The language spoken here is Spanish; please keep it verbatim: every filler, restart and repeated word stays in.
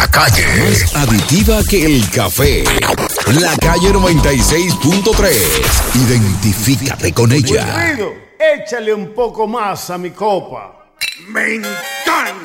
la calle. Más adictiva que el café. La Calle noventa y seis punto tres. Identifícate con ella. Wilfrido, échale un poco más a mi copa. Me encanta.